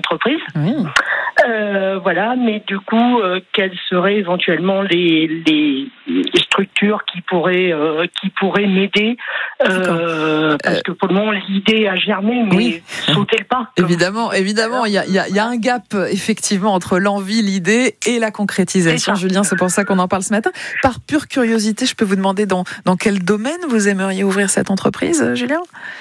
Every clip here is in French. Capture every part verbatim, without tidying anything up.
entreprise. Oui. Euh, voilà, mais du coup, euh, quelles seraient éventuellement les, les, les structures qui pourraient euh, qui pourraient m'aider euh, Parce que pour le moment, l'idée a germé, mais oui. sautez le pas. Évidemment, évidemment, il y a, il y a, il y a un gap effectivement entre l'envie, l'idée et la concrétisation. Julien, c'est pour ça qu'on en parle ce matin. Par pure curiosité, je peux vous demander dans dans quel domaine vous aimeriez ouvrir cette entreprise, Julien ?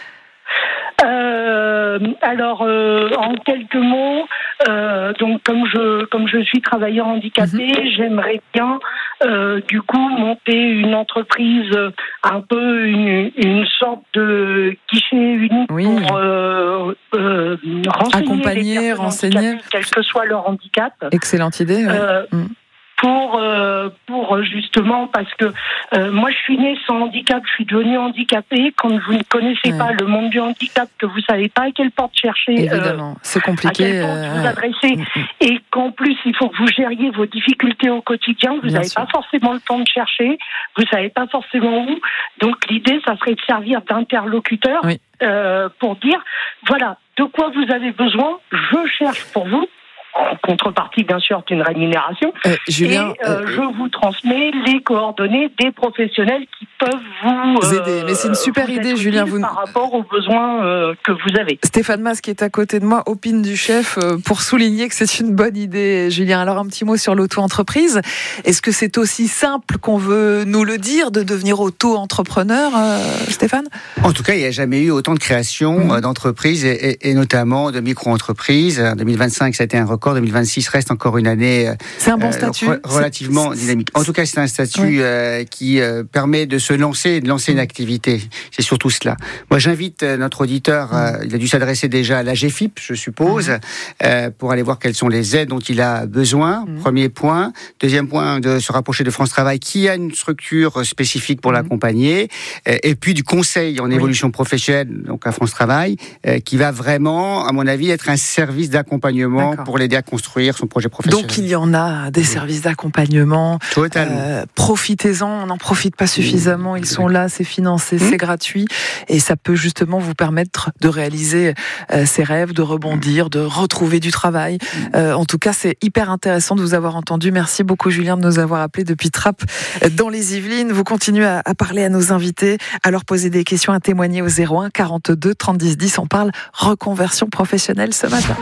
Euh, alors, euh, en quelques mots, euh, donc comme je comme je suis travailleur handicapé, mmh. j'aimerais bien euh, du coup monter une entreprise, un peu une, une sorte de guichet unique oui. pour euh, euh, renseigner accompagner, les renseigner, quel que soit leur handicap. Excellente idée. Ouais. Euh, mmh. Pour euh, pour justement parce que euh, moi je suis née sans handicap, je suis devenue handicapée. Quand vous ne connaissez ouais. pas le monde du handicap, que vous savez pas à quelle porte chercher, évidemment, euh, c'est compliqué, à quelle porte euh... vous adresser, mmh. et qu'en plus il faut que vous gériez vos difficultés au quotidien. Vous n'avez pas forcément le temps de chercher, vous savez pas forcément où. Donc l'idée, ça serait de servir d'interlocuteur oui. euh, pour dire voilà de quoi vous avez besoin. Je cherche pour vous. En contrepartie, bien sûr, d'une rémunération. Euh, Julien, et euh, euh, je vous transmets les coordonnées des professionnels qui peuvent vous, vous aider. Mais c'est une super idée, Julien. Vous... Par rapport aux besoins euh, que vous avez. Stéphane Mas, qui est à côté de moi, opine du chef euh, pour souligner que c'est une bonne idée, Julien. Alors, un petit mot sur l'auto-entreprise. Est-ce que c'est aussi simple qu'on veut nous le dire de devenir auto-entrepreneur, euh, Stéphane ? En tout cas, il n'y a jamais eu autant de création mmh. d'entreprises et, et, et notamment de micro-entreprises. En deux mille vingt-cinq, ça a été un record. deux mille vingt-six reste encore une année c'est un bon statut. Euh, relativement c'est, dynamique. En tout cas, c'est un statut oui. euh, qui euh, permet de se lancer, de lancer une activité. C'est surtout cela. Moi, j'invite euh, notre auditeur, euh, il a dû s'adresser déjà à l'A G F I P, je suppose, mmh. euh, pour aller voir quelles sont les aides dont il a besoin. Mmh. Premier point. Deuxième point, de se rapprocher de France Travail, qui a une structure spécifique pour mmh. l'accompagner. Euh, et puis du conseil en oui. évolution professionnelle, donc à France Travail, euh, qui va vraiment, à mon avis, être un service d'accompagnement D'accord. pour l'aider à construire son projet professionnel. Donc il y en a des services d'accompagnement. Totalement. Euh, profitez-en, on n'en profite pas suffisamment. Ils sont là, c'est financé, mmh. c'est gratuit, et ça peut justement vous permettre de réaliser euh, ses rêves, de rebondir, de retrouver du travail. Euh, en tout cas, c'est hyper intéressant de vous avoir entendu. Merci beaucoup, Julien, de nous avoir appelés depuis Trappes dans les Yvelines. Vous continuez à, à parler à nos invités, à leur poser des questions, à témoigner au zéro un quarante-deux trente dix dix. On parle reconversion professionnelle ce matin.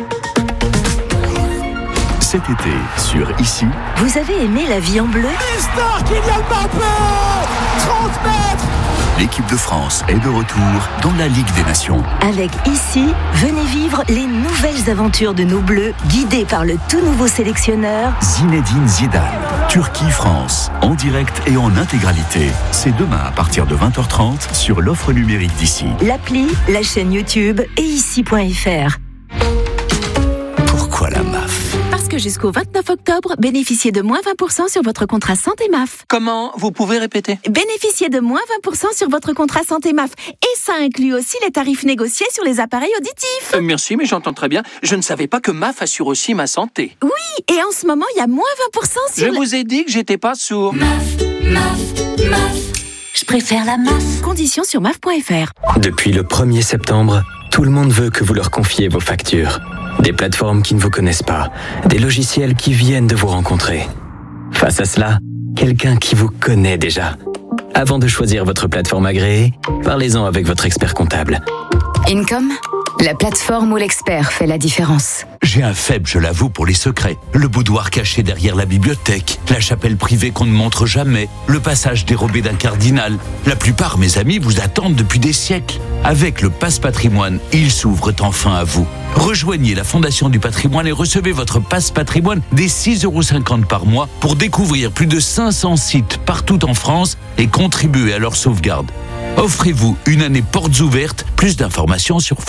Cet été, sur Ici. Vous avez aimé La vie en bleu ? Mister Kylian Mbappé, trente mètres. L'équipe de France est de retour dans la Ligue des Nations. Avec Ici, venez vivre les nouvelles aventures de nos Bleus, guidés par le tout nouveau sélectionneur Zinedine Zidane. Turquie-France, en direct et en intégralité. C'est demain à partir de vingt heures trente sur l'offre numérique d'Ici. L'appli, la chaîne YouTube et ici point f r. Pourquoi la M A F ? Parce que jusqu'au vingt-neuf octobre, bénéficiez de moins vingt pour cent sur votre contrat santé M A F. Comment ? Vous pouvez répéter ? Bénéficiez de moins vingt pour cent sur votre contrat santé M A F. Et ça inclut aussi les tarifs négociés sur les appareils auditifs. Euh, merci, mais j'entends très bien. Je ne savais pas que M A F assure aussi ma santé. Oui, et en ce moment, il y a moins vingt pour cent sur... Je le... vous ai dit que j'étais pas sourd. M A F, M A F, M A F. Je préfère la M A F. Conditions sur M A F point f r. Depuis le premier septembre, tout le monde veut que vous leur confiez vos factures. Des plateformes qui ne vous connaissent pas, des logiciels qui viennent de vous rencontrer. Face à cela, quelqu'un qui vous connaît déjà. Avant de choisir votre plateforme agréée, parlez-en avec votre expert comptable. Income, la plateforme où l'expert fait la différence. J'ai un faible, je l'avoue, pour les secrets. Le boudoir caché derrière la bibliothèque, la chapelle privée qu'on ne montre jamais, le passage dérobé d'un cardinal. La plupart, mes amis, vous attendent depuis des siècles. Avec le Passe Patrimoine, ils s'ouvrent enfin à vous. Rejoignez la Fondation du Patrimoine et recevez votre Passe Patrimoine dès six euros cinquante par mois pour découvrir plus de cinq cents sites partout en France et contribuer à leur sauvegarde. Offrez-vous une année portes ouvertes. Plus d'informations sur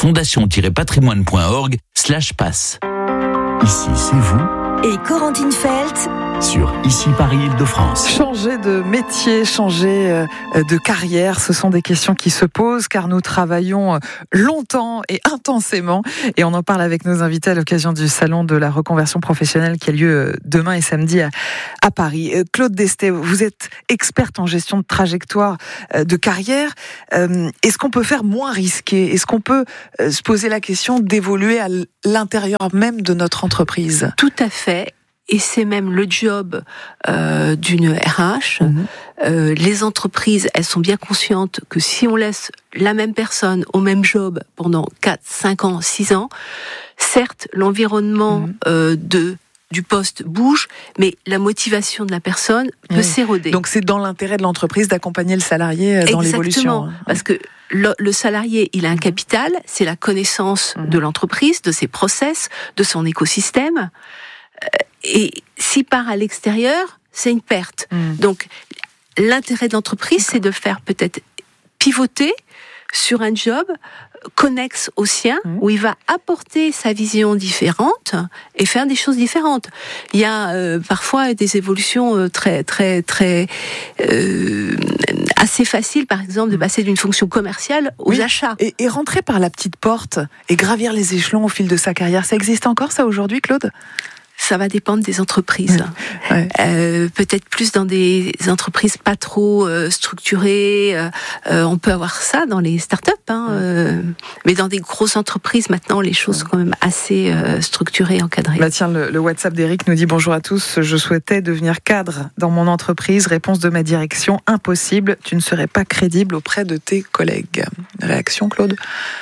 fondation-patrimoine point org slash passe. Ici, c'est vous. Et Corentine Felt sur Ici Paris Île-de-France. Changer de métier, changer de carrière, ce sont des questions qui se posent car nous travaillons longtemps et intensément et on en parle avec nos invités à l'occasion du salon de la reconversion professionnelle qui a lieu demain et samedi à, à Paris. Claude Destet, vous êtes experte en gestion de trajectoire de carrière. Est-ce qu'on peut faire moins risqué ? Est-ce qu'on peut se poser la question d'évoluer à l'intérieur même de notre entreprise ? Tout à fait. Et c'est même le job euh, d'une R H. Mmh. Euh, les entreprises, elles sont bien conscientes que si on laisse la même personne au même job pendant quatre, cinq ans, six ans, certes, l'environnement mmh. euh, de du poste bouge, mais la motivation de la personne peut mmh. s'éroder. Donc c'est dans l'intérêt de l'entreprise d'accompagner le salarié dans Exactement, l'évolution. Exactement, parce que le, le salarié, il a un capital, c'est la connaissance mmh. de l'entreprise, de ses process, de son écosystème. Et s'il part à l'extérieur, c'est une perte. Mmh. Donc, l'intérêt de l'entreprise, c'est de faire peut-être pivoter sur un job connexe au sien, mmh. où il va apporter sa vision différente et faire des choses différentes. Il y a euh, parfois des évolutions euh, très, très, très euh, assez faciles, par exemple, de passer d'une fonction commerciale aux oui. achats. Et, et rentrer par la petite porte et gravir les échelons au fil de sa carrière, ça existe encore ça aujourd'hui, Claude ? Ça va dépendre des entreprises. Ouais. Euh, peut-être plus dans des entreprises pas trop euh, structurées. Euh, on peut avoir ça dans les startups, hein, euh, mais dans des grosses entreprises, maintenant, les choses sont quand même assez euh, structurées, encadrées. Bah tiens, le, le WhatsApp d'Éric nous dit « Bonjour à tous, je souhaitais devenir cadre dans mon entreprise. Réponse de ma direction, impossible. Tu ne serais pas crédible auprès de tes collègues. » Réaction, Claude ?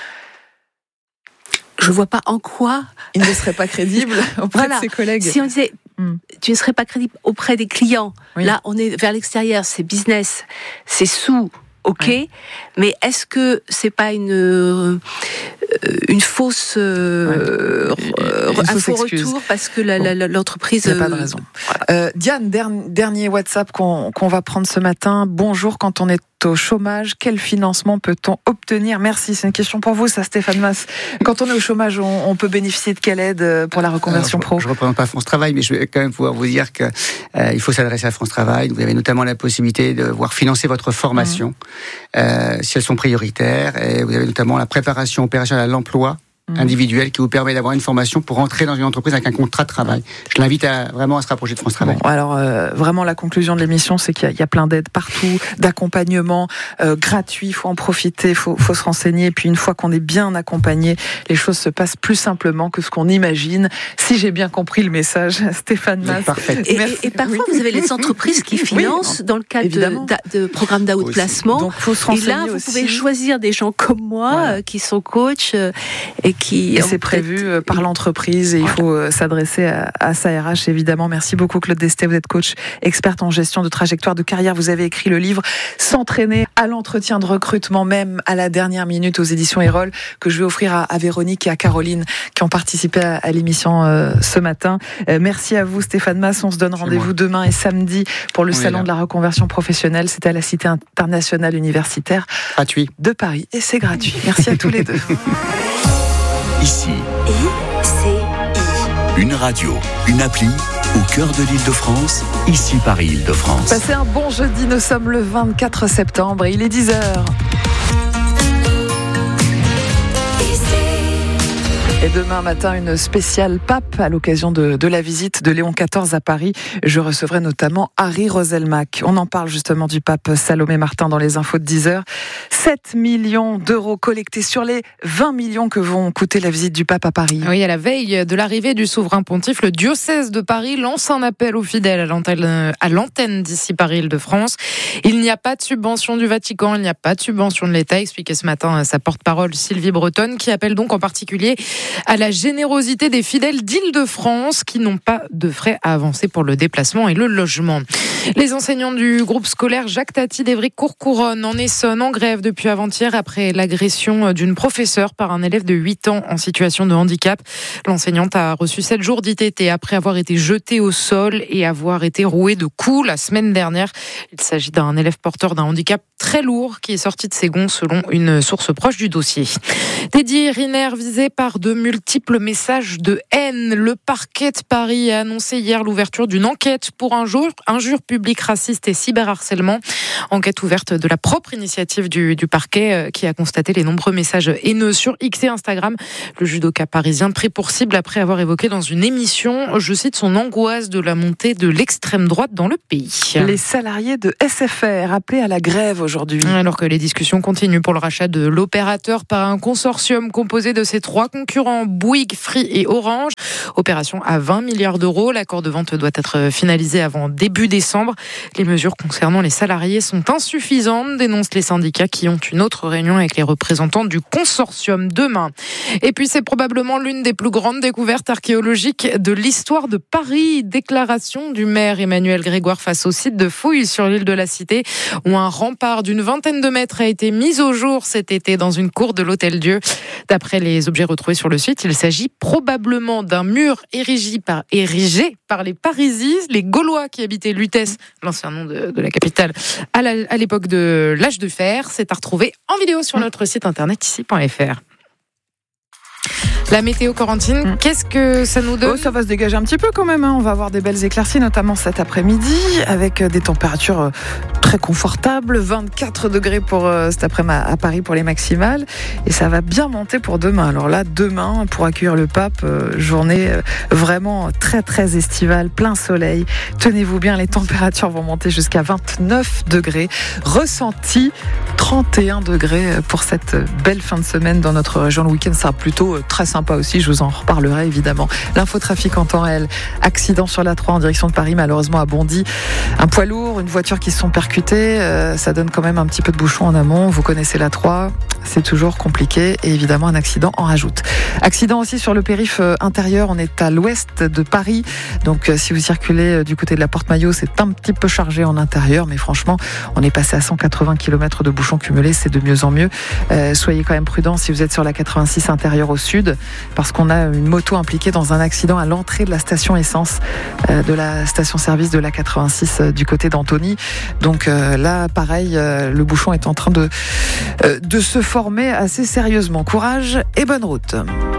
Je vois pas en quoi il ne serait pas crédible auprès voilà. de ses collègues. Si on disait hmm. tu ne serais pas crédible auprès des clients, oui. là on est vers l'extérieur, c'est business, c'est sous, ok, oui. mais est-ce que c'est pas une euh, une fausse euh, oui. une, une un faux retour parce que la, bon. la, l'entreprise il n'y a pas de raison. Voilà. Euh, Diane, dernier WhatsApp qu'on, qu'on va prendre ce matin. Bonjour, quand on est au chômage, quel financement peut-on obtenir ? Merci, c'est une question pour vous, ça, Stéphane Masse. Quand on est au chômage, on, on peut bénéficier de quelle aide pour la reconversion Alors, pro ? Je ne représente pas France Travail, mais je vais quand même pouvoir vous dire qu'il euh, faut s'adresser à France Travail. Vous avez notamment la possibilité de voir financer votre formation, mmh. euh, si elles sont prioritaires. Et vous avez notamment la préparation opérationnelle à l'emploi individuel qui vous permet d'avoir une formation pour entrer dans une entreprise avec un contrat de travail. Je l'invite à, vraiment à se rapprocher de France Travail. Bon, alors, euh, vraiment, la conclusion de l'émission, c'est qu'il y a, il y a plein d'aides partout, d'accompagnement euh, gratuit, il faut en profiter, il faut, faut se renseigner. Et puis, une fois qu'on est bien accompagné, les choses se passent plus simplement que ce qu'on imagine. Si j'ai bien compris le message, Stéphane Masse. Parfait. Et, et, et parfois, oui. vous avez les entreprises qui financent oui, dans le cadre de, de programmes d'outplacement. Donc, faut se renseigner et là, vous aussi. pouvez choisir des gens comme moi, voilà. euh, qui sont coachs euh, et qui... Et c'est prévu peut-être... par l'entreprise et il faut s'adresser à, à sa R H, évidemment. Merci beaucoup, Claude Destet. Vous êtes coach, experte en gestion de trajectoire de carrière. Vous avez écrit le livre « S'entraîner à l'entretien de recrutement, même à la dernière minute » aux éditions Erol, que je vais offrir à, à Véronique et à Caroline qui ont participé à, à l'émission euh, ce matin. Euh, merci à vous, Stéphane Masse. On se donne rendez-vous demain et samedi pour le On salon de la reconversion professionnelle. C'est à la Cité internationale universitaire gratuit. de Paris. Et c'est gratuit. Merci à tous les deux. Ici, I C I. Une radio, une appli au cœur de l'Île-de-France, Ici Paris Île-de-France. Passez un bon jeudi, nous sommes le vingt-quatre septembre et il est dix heures. Et demain matin, une spéciale pape à l'occasion de, de la visite de Léon quatorze à Paris. Je recevrai notamment Harry Roselmack. On en parle justement du pape Salomé Martin dans les infos de dix heures. sept millions d'euros collectés sur les vingt millions que vont coûter la visite du pape à Paris. Oui, à la veille de l'arrivée du souverain pontife, le diocèse de Paris lance un appel aux fidèles à l'antenne, à l'antenne d'Ici Paris Île-de-France. Il n'y a pas de subvention du Vatican, il n'y a pas de subvention de l'État, expliquait ce matin sa porte-parole Sylvie Bretonne, qui appelle donc en particulier à la générosité des fidèles d'Île-de-France qui n'ont pas de frais à avancer pour le déplacement et le logement. Les enseignants du groupe scolaire Jacques Tati d'Évry-Courcouronnes en Essonne en grève depuis avant-hier après l'agression d'une professeure par un élève de huit ans en situation de handicap. L'enseignante a reçu sept jours d'I T T après avoir été jetée au sol et avoir été rouée de coups la semaine dernière. Il s'agit d'un élève porteur d'un handicap très lourd qui est sorti de ses gonds selon une source proche du dossier. Teddy Riner visé par de multiples messages de haine. Le parquet de Paris a annoncé hier l'ouverture d'une enquête pour injure, injure publique raciste et cyberharcèlement. Enquête ouverte de la propre initiative du, du parquet qui a constaté les nombreux messages haineux sur X et Instagram. Le judoka parisien pris pour cible après avoir évoqué dans une émission, je cite, son angoisse de la montée de l'extrême droite dans le pays. Les salariés de S F R appelés à la grève aujourd'hui. Alors que les discussions continuent pour le rachat de l'opérateur par un consortium composé de ses trois concurrents, Bouygues, Free et Orange. Opération à vingt milliards d'euros. L'accord de vente doit être finalisé avant début décembre. Les mesures concernant les salariés sont insuffisantes, dénoncent les syndicats qui ont une autre réunion avec les représentants du consortium demain. Et puis c'est probablement l'une des plus grandes découvertes archéologiques de l'histoire de Paris. Déclaration du maire Emmanuel Grégoire face au site de fouilles sur l'île de la Cité où un rempart d'une vingtaine de mètres a été mis au jour cet été dans une cour de l'Hôtel-Dieu. D'après les objets retrouvés sur le site, il s'agit probablement d'un mur érigé par, érigé par les Parisis, les Gaulois qui habitaient Lutèce, l'ancien nom de, de la capitale, à, la, à l'époque de l'âge de fer. C'est à retrouver en vidéo sur notre site internet ici point f r. La météo, Corentine, mmh. qu'est-ce que ça nous donne ? Oh, ça va se dégager un petit peu quand même. Hein. On va avoir des belles éclaircies, notamment cet après-midi, avec des températures très confortables. vingt-quatre degrés pour euh, cet après-midi à Paris pour les maximales. Et ça va bien monter pour demain. Alors là, demain, pour accueillir le pape, euh, journée euh, vraiment très très estivale, plein soleil. Tenez-vous bien, les températures vont monter jusqu'à vingt-neuf degrés. Ressenti trente et un degrés pour cette belle fin de semaine dans notre région. Le week-end sera plutôt très sympa aussi, je vous en reparlerai évidemment. L'infotrafic en temps réel, accident sur l'A trois en direction de Paris, malheureusement à Bondy. Un poids lourd, une voiture qui se sont percutées, euh, ça donne quand même un petit peu de bouchon en amont. Vous connaissez l'A trois, c'est toujours compliqué et évidemment un accident en rajoute. Accident aussi sur le périph' intérieur, on est à l'ouest de Paris, donc euh, si vous circulez du côté de la Porte-Maillot, c'est un petit peu chargé en intérieur, mais franchement, on est passé à cent quatre-vingts kilomètres de bouchons cumulés, c'est de mieux en mieux. Euh, soyez quand même prudents si vous êtes sur la quatre-vingt-six intérieure au sud, parce qu'on a une moto impliquée dans un accident à l'entrée de la station essence euh, de la station-service de la quatre-vingt-six euh, du côté d'Antony. Donc euh, là, pareil, euh, le bouchon est en train de, euh, de se former assez sérieusement. Courage et bonne route.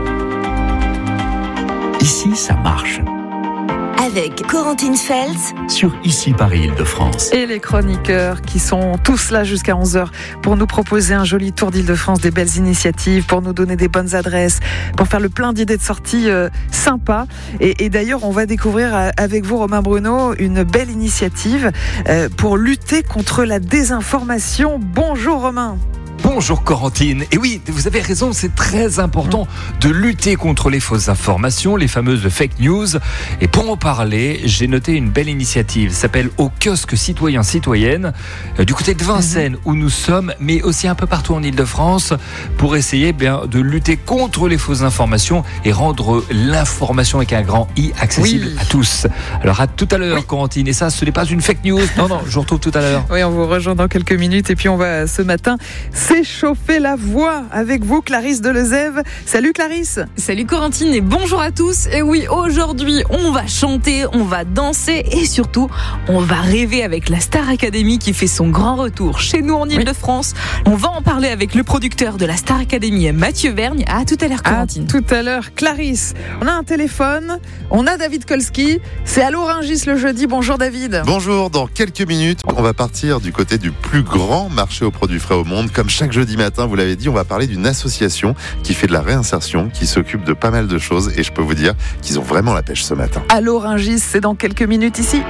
Ici, ça marche. Avec Corentine Feltz sur Ici Paris Île-de-France. Et les chroniqueurs qui sont tous là jusqu'à onze heures pour nous proposer un joli tour d'Île-de-France, des belles initiatives, pour nous donner des bonnes adresses, pour faire le plein d'idées de sorties euh, sympas. Et, et d'ailleurs, on va découvrir avec vous, Romain Bruno, une belle initiative euh, pour lutter contre la désinformation. Bonjour Romain. Bonjour Corentine. Et oui, vous avez raison, c'est très important de lutter contre les fausses informations, les fameuses fake news. Et pour en parler, j'ai noté une belle initiative. Ça s'appelle Au kiosque citoyen citoyenne, du côté de Vincennes où nous sommes, mais aussi un peu partout en Île-de-France, pour essayer bien de lutter contre les fausses informations et rendre l'information avec un grand I accessible oui. à tous. Alors à tout à l'heure, oui. Corentine. Et ça, ce n'est pas une fake news. Non, non, je vous retrouve tout à l'heure. Oui, on vous rejoint dans quelques minutes. Et puis on va ce matin s'échauffer la voix avec vous, Clarisse Delezève. Salut Clarisse. Salut Corentine et bonjour à tous. Et oui, aujourd'hui, on va chanter, on va danser et surtout, on va rêver avec la Star Academy qui fait son grand retour chez nous en Île-de-France. Oui. On va en parler avec le producteur de la Star Academy, Mathieu Vergne. À tout à l'heure, Corentine. À tout à l'heure, Clarisse. On a un téléphone, on a David Kolski. C'est Allô Rungis le jeudi. Bonjour David. Bonjour, dans quelques minutes, on va partir du côté du plus grand marché aux produits frais au monde. Comme chaque jeudi matin, vous l'avez dit, on va parler d'une association qui fait de la réinsertion, qui s'occupe de pas mal de choses et je peux vous dire qu'ils ont vraiment la pêche ce matin. Allô Rungis, c'est dans quelques minutes ici.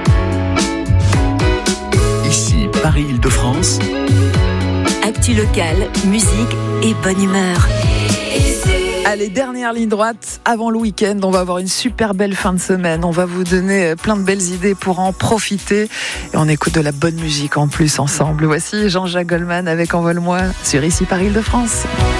Ici, Paris Île-de-France. Actu locale, musique et bonne humeur. Allez, dernière ligne droite avant le week-end. On va avoir une super belle fin de semaine. On va vous donner plein de belles idées pour en profiter. Et on écoute de la bonne musique en plus ensemble. Voici Jean-Jacques Goldman avec Envole-moi sur Ici Paris Île-de-France.